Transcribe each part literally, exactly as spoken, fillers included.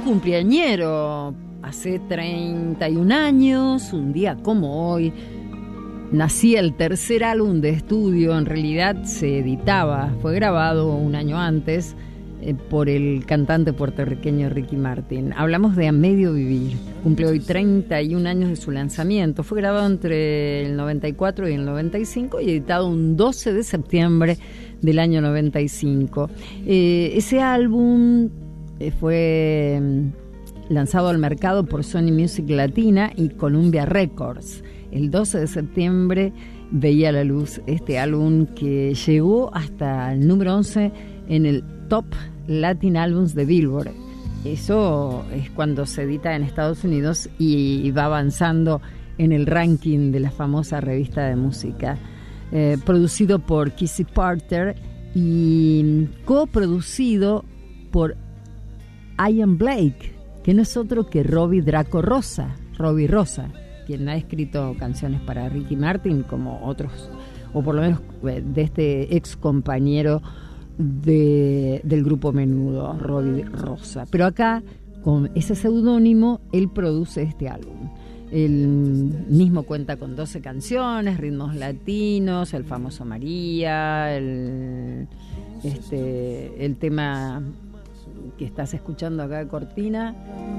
cumpleañero. Hace treinta y un años, un día como hoy, nacía el tercer álbum de estudio. En realidad se editaba, fue grabado un año antes eh, por el cantante puertorriqueño Ricky Martin. Hablamos de A Medio Vivir. Cumple hoy treinta y un años de su lanzamiento. Fue grabado entre el noventa y cuatro y el noventa y cinco y editado un doce de septiembre del año noventa y cinco. Eh, ese álbum eh, fue lanzado al mercado por Sony Music Latina y Columbia Records. El doce de septiembre veía la luz este álbum que llegó hasta el número once en el Top Latin Albums de Billboard. Eso es cuando se edita en Estados Unidos y va avanzando en el ranking de la famosa revista de música. Eh, producido por Kissy Parter y coproducido por Ian Blake, que no es otro que Robbie Draco Rosa, Robbie Rosa, quien ha escrito canciones para Ricky Martin, como otros, o por lo menos de este ex compañero de, del grupo Menudo, Robbie Rosa. Pero acá, con ese seudónimo, él produce este álbum. Él mismo cuenta con doce canciones, ritmos latinos, el famoso María, el, este, el tema que estás escuchando acá de cortina.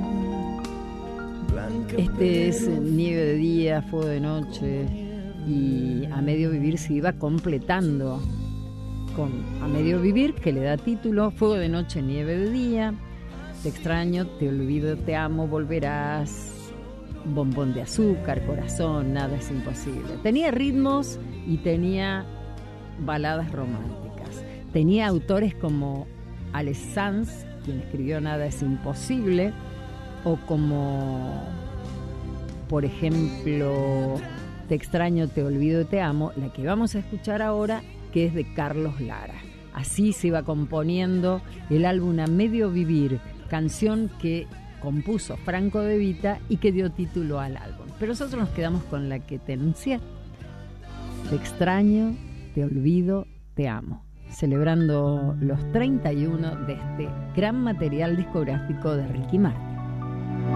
Este es Nieve de día, Fuego de noche, y A Medio Vivir se iba completando con A Medio Vivir, que le da título, Fuego de noche, Nieve de día, Te extraño, te olvido, te amo, volverás, Bombón de azúcar, Corazón, Nada es imposible. Tenía ritmos y tenía baladas románticas. Tenía autores como Alex Sanz, quien escribió Nada es imposible, o como, por ejemplo, Te extraño, te olvido, te amo, la que vamos a escuchar ahora, que es de Carlos Lara. Así se iba componiendo el álbum A Medio Vivir, canción que compuso Franco De Vita y que dio título al álbum. Pero nosotros nos quedamos con la que te anuncié. Te extraño, te olvido, te amo. Celebrando los treinta y uno de este gran material discográfico de Ricky Martin.